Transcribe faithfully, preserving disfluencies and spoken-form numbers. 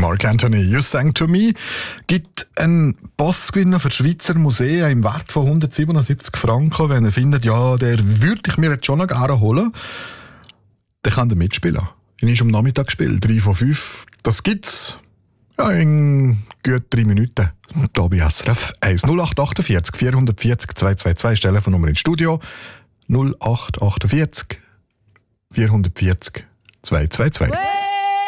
Mark Anthony, You Sang To Me, gibt einen Postgewinner für das Schweizer Museum im Wert von hundertsiebenundsiebzig Franken. Wenn ihr findet, ja, der würde ich mir jetzt schon noch gerne holen, dann kann der mitspielen. Er ist am Nachmittag gespielt, drei von fünf. Das gibt's ja, in gut drei Minuten. Hier bei S R F eins null acht achtundvierzig vierhundertvierzig zweihundertzweiundzwanzig, Telefonnummer ins Studio null acht achtundvierzig vierhundertvierzig zweihundertzweiundzwanzig.